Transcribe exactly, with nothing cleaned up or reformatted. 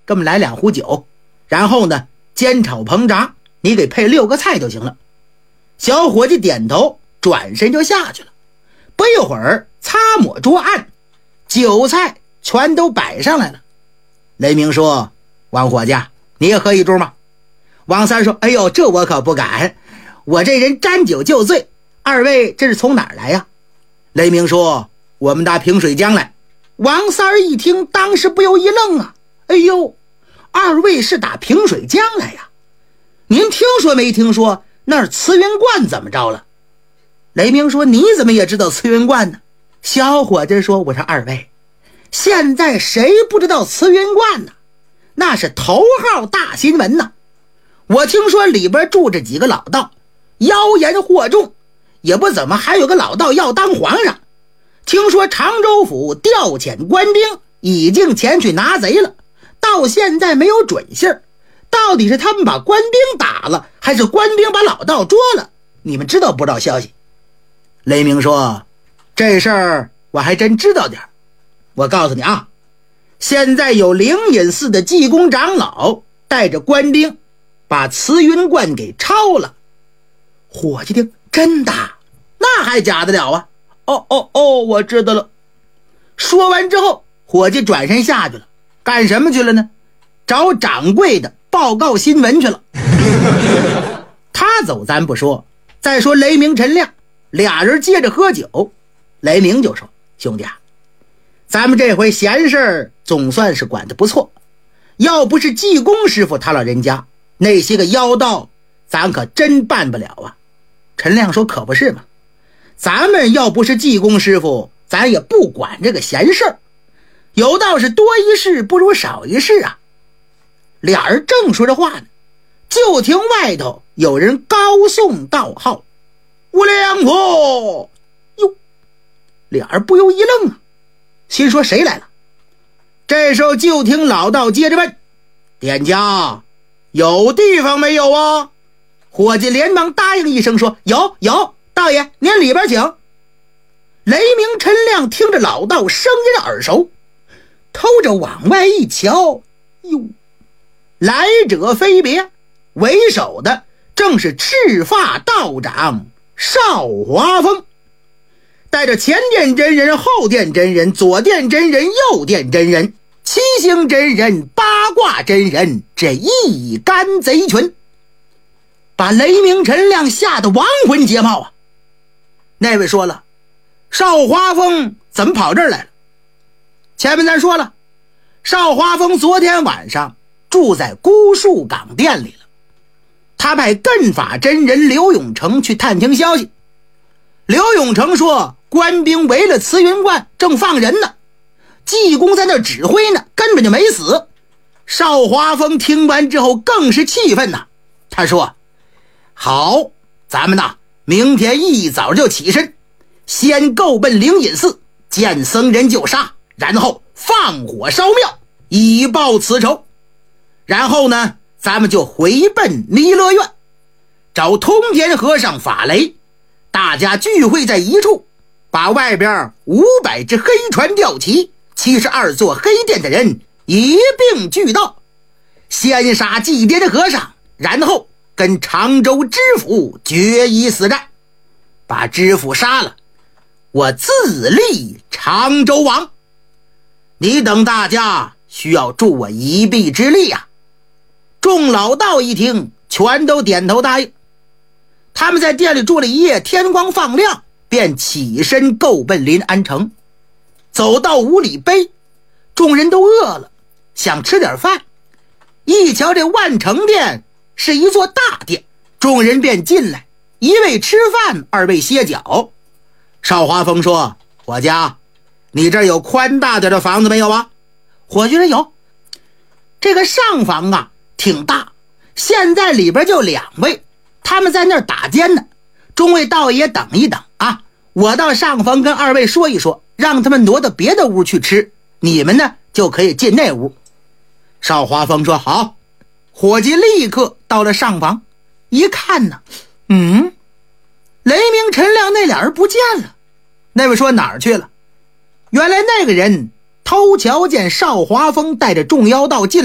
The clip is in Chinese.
给我们来两壶酒，然后呢煎炒烹炸，你给配六个菜就行了。小伙计点头，转身就下去了。不一会儿，擦抹桌案，酒菜全都摆上来了。雷鸣说：王伙计，你也喝一盅吗？王三说：哎呦，这我可不敢，我这人沾酒就醉，二位这是从哪儿来呀？雷鸣说：我们打平水江来。王三一听，当时不由一愣啊，哎呦，二位是打平水江来呀？您听说没听说那儿慈云观怎么着了？雷鸣说：你怎么也知道慈云观呢？小伙子说：我说二位，现在谁不知道慈云观呢？那是头号大新闻呢。我听说里边住着几个老道，妖言惑众，也不怎么还有个老道要当皇上。听说常州府调遣官兵已经前去拿贼了，到现在没有准信儿，到底是他们把官兵打了，还是官兵把老道捉了？你们知道不知道消息？雷鸣说：这事儿我还真知道点。我告诉你啊，现在有灵隐寺的济公长老带着官兵把慈云观给抄了。伙计听，真的？那还假得了啊？哦哦哦，我知道了。说完之后，伙计转身下去了。干什么去了呢？找掌柜的报告新闻去了。他走咱不说，再说雷鸣陈亮俩人接着喝酒。雷鸣就说：兄弟啊，咱们这回闲事总算是管得不错，要不是济公师傅他老人家，那些个妖道咱可真办不了啊。陈亮说：可不是嘛，咱们要不是济公师傅，咱也不管这个闲事儿，有道是多一事不如少一事啊。俩人正说着话呢，就听外头有人高颂道号：无量佛！哟，俩人不由一愣啊，心说谁来了？这时候就听老道接着问：店家有地方没有啊？伙计连忙答应一声说：有有，道爷您里边请。雷鸣陈亮听着老道声音耳熟，偷着往外一瞧，哟，来者非别，为首的正是赤发道长邵华峰，带着前殿真人、后殿真人、左殿真人、右殿真人、七星真人、八卦真人，这一干贼群，把雷鸣陈亮吓得亡魂皆冒啊！那位说了，邵华峰怎么跑这儿来了？前面咱说了，邵华峰昨天晚上住在孤树岗店里了。他派艮法真人刘永成去探听消息。刘永成说，官兵围了慈云观，正放人呢，济公在那指挥呢，根本就没死。邵华峰听完之后更是气愤呐，他说：好，咱们呐明天一早就起身，先够奔灵隐寺，见僧人就杀，然后放火烧庙，以报此仇。然后呢咱们就回奔弥勒院，找通天和尚法雷，大家聚会在一处，把外边五百只黑船吊旗，七十二座黑殿的人一并聚到，先杀祭奠的和尚，然后跟常州知府决一死战，把知府杀了，我自立常州王。你等大家需要助我一臂之力啊！众老道一听，全都点头答应。他们在店里住了一夜，天光放亮，便起身够奔临安城。走到五里碑，众人都饿了，想吃点饭。一瞧这万城殿是一座大殿，众人便进来，一位吃饭，二位歇脚。邵华峰说：伙计，你这儿有宽大点的房子没有啊？伙计说：有。这个上房啊挺大，现在里边就两位，他们在那儿打尖呢。众位道爷等一等啊，我到上房跟二位说一说，让他们挪到别的屋去吃，你们呢就可以进那屋。邵华峰说：好。伙计立刻到了上房，一看呢，嗯，雷鸣陈亮那俩人不见了。那位说哪儿去了？原来那个人偷瞧见邵华峰带着众妖道进